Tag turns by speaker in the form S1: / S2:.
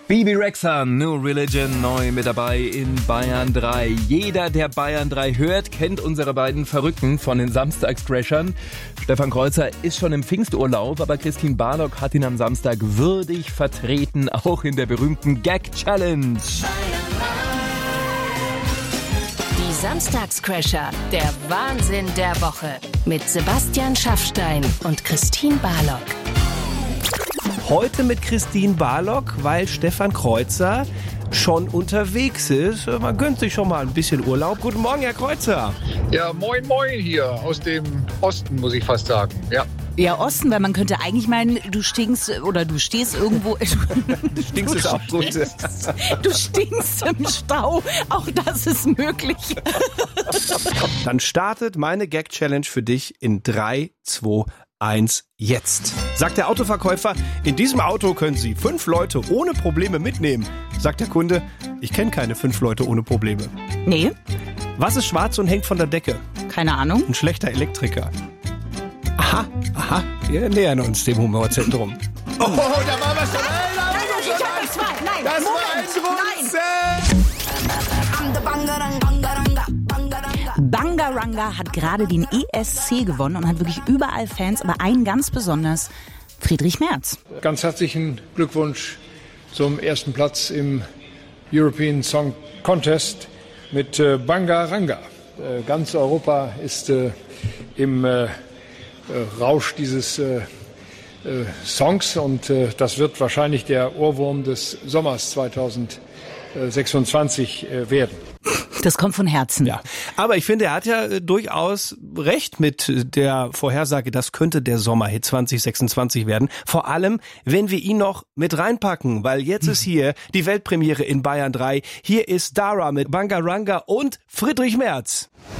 S1: Bebe Rexha, New Religion, neu mit dabei in Bayern 3. Jeder, der Bayern 3 hört, kennt unsere beiden Verrückten von den Samstagscrashern. Stefan Kreuzer ist schon im Pfingsturlaub, aber Christine Barlock hat ihn am Samstag würdig vertreten, auch in der berühmten Gag-Challenge.
S2: Die Samstagscrasher, der Wahnsinn der Woche. Mit Sebastian Schaffstein und Christine Barlock.
S3: Heute mit Christine Barlock, weil Stefan Kreuzer schon unterwegs ist. Man gönnt sich schon mal ein bisschen Urlaub. Guten Morgen, Herr Kreuzer.
S4: Ja, moin moin hier aus dem Osten, muss ich fast sagen.
S5: Ja, Osten, weil man könnte eigentlich meinen, du stehst irgendwo.
S3: Du stinkst ist auch gut.
S5: Du stinkst im Stau. Auch das ist möglich.
S3: Dann startet meine Gag-Challenge für dich in 3, 2, 1, jetzt. Sagt der Autoverkäufer, in diesem Auto können Sie 5 Leute ohne Probleme mitnehmen. Sagt der Kunde, ich kenne keine 5 Leute ohne Probleme.
S5: Nee,
S3: Was ist schwarz und hängt von der Decke?
S5: keine Ahnung.
S3: Ein schlechter Elektriker. Aha, wir nähern uns dem Humorzentrum. Oh, da war was dabei.
S5: Ich hab das zwei. Nein,
S3: Das war ein
S5: Bangaranga hat gerade den ESC gewonnen und hat wirklich überall Fans, aber einen ganz besonders, Friedrich Merz.
S6: Ganz herzlichen Glückwunsch zum ersten Platz im European Song Contest mit Bangaranga. Ganz Europa ist im Rausch dieses Songs und das wird wahrscheinlich der Ohrwurm des Sommers 2026 werden.
S5: Das kommt von Herzen.
S3: Ja, aber ich finde, er hat ja durchaus recht mit der Vorhersage, das könnte der Sommerhit 2026 werden. Vor allem, wenn wir ihn noch mit reinpacken, weil jetzt ist hier die Weltpremiere in Bayern 3. Hier ist Dara mit Bangaranga und Friedrich Merz.